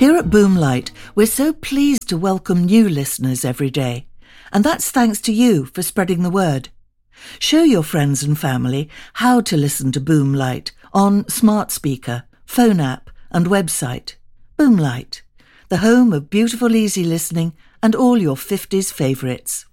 Here at Boomlight, we're so pleased to welcome new listeners every day, and that's thanks to you for spreading the word. Show your friends and family how to listen to Boomlight on smart speaker, phone app and website. Boomlight, the home of beautiful easy listening and all your 50s favourites.